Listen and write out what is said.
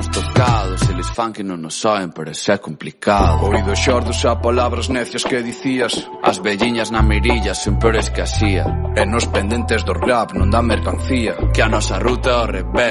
estamos tocados, eles fan que non nos soen, pero eso é complicado. Oído xordos a palabras necias que dicías, as velliñas na mirilla son peores que asía, e nos pendentes do rap non dá mercancía, que a nosa ruta ao revés